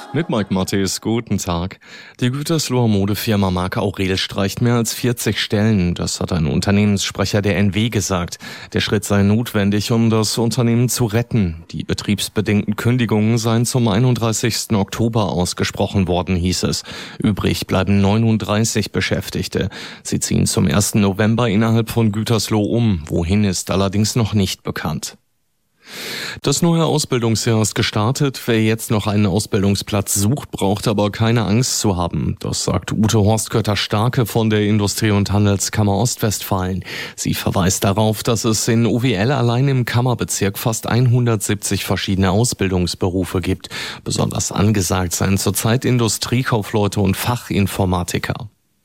Mit Mike Mattis, guten Tag. Die Gütersloher Modefirma Marc Aurel streicht mehr als 40 Stellen. Das hat ein Unternehmenssprecher der NW gesagt. Der Schritt sei notwendig, um das Unternehmen zu retten. Die betriebsbedingten Kündigungen seien zum 31. Oktober ausgesprochen worden, hieß es. Übrig bleiben 39 Beschäftigte. Sie ziehen zum 1. November innerhalb von Gütersloh um. Wohin ist allerdings noch nicht bekannt. Das neue Ausbildungsjahr ist gestartet. Wer jetzt noch einen Ausbildungsplatz sucht, braucht aber keine Angst zu haben. Das sagt Ute Horstkötter-Starke von der Industrie- und Handelskammer Ostwestfalen. Sie verweist darauf, dass es in OWL allein im Kammerbezirk fast 170 verschiedene Ausbildungsberufe gibt. Besonders angesagt seien zurzeit Industriekaufleute und Fachinformatiker.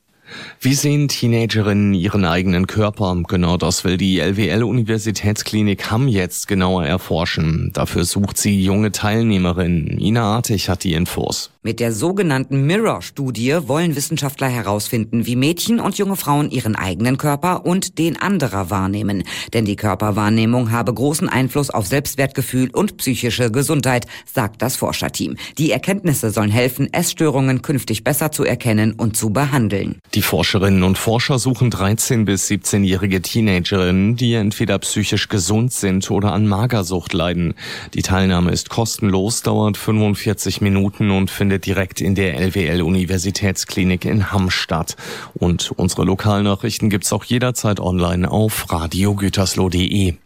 Wie sehen Teenagerinnen ihren eigenen Körper? Genau das will die LWL-Universitätsklinik Hamm jetzt genauer erforschen. Dafür sucht sie junge Teilnehmerinnen. Ina Artig hat die Infos. Mit der sogenannten Mirror-Studie wollen Wissenschaftler herausfinden, wie Mädchen und junge Frauen ihren eigenen Körper und den anderer wahrnehmen. Denn die Körperwahrnehmung habe großen Einfluss auf Selbstwertgefühl und psychische Gesundheit, sagt das Forscherteam. Die Erkenntnisse sollen helfen, Essstörungen künftig besser zu erkennen und zu behandeln. Die Forscherinnen und Forscher suchen 13- bis 17-jährige Teenagerinnen, die entweder psychisch gesund sind oder an Magersucht leiden. Die Teilnahme ist kostenlos, dauert 45 Minuten und findet direkt in der LWL-Universitätsklinik in Hamm statt. Und unsere Lokalnachrichten gibt's auch jederzeit online auf radiogütersloh.de.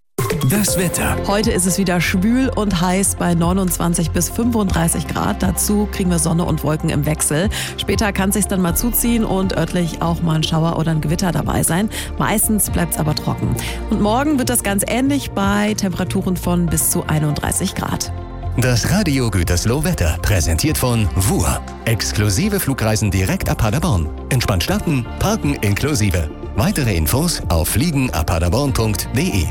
Das Wetter. Heute ist es wieder schwül und heiß bei 29 bis 35 Grad. Dazu kriegen wir Sonne und Wolken im Wechsel. Später kann es sich dann mal zuziehen und örtlich auch mal ein Schauer oder ein Gewitter dabei sein. Meistens bleibt es aber trocken. Und morgen wird das ganz ähnlich bei Temperaturen von bis zu 31 Grad. Das Radio Gütersloh Wetter präsentiert von WUR. Exklusive Flugreisen direkt ab Paderborn. Entspannt starten, parken inklusive. Weitere Infos auf fliegenabpaderborn.de.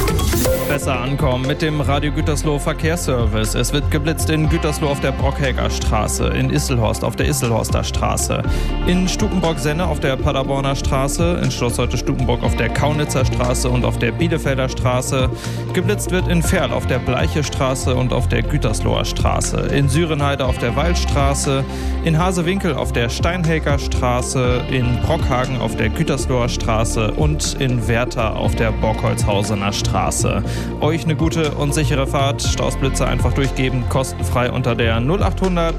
Besser ankommen mit dem Radio Gütersloh Verkehrsservice. Es wird geblitzt in Gütersloh auf der Brockhäger Straße, in Isselhorst auf der Isselhorster Straße, in Stukenbrock-Senne auf der Paderborner Straße, in Schloss Stukenbrock auf der Kaunitzer Straße und auf der Bielefelder Straße. Geblitzt wird in Verl auf der Bleiche Straße und auf der Gütersloher Straße, in Sürenheide auf der Waldstraße, in Hasewinkel auf der Steinhäker Straße, in Brockhagen auf der Gütersloher Straße und in Werther auf der Borkholzhausener Straße. Euch eine gute und sichere Fahrt. Stausblitze einfach durchgeben, kostenfrei unter der 0800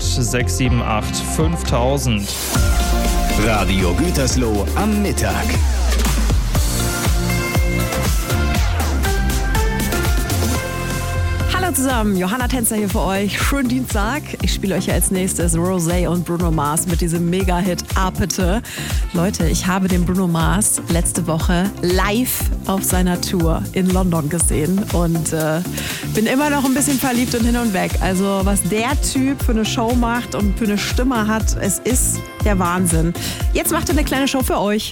678 5000. Radio Gütersloh am Mittag. Hallo zusammen, Johanna Tänzer hier für euch. Schönen Dienstag. Ich spiele euch als nächstes Rosé und Bruno Mars mit diesem Mega-Hit Apete. Leute, ich habe den Bruno Mars letzte Woche live auf seiner Tour in London gesehen und bin immer noch ein bisschen verliebt und hin und weg. Also was der Typ für eine Show macht und für eine Stimme hat, es ist der Wahnsinn. Jetzt macht er eine kleine Show für euch.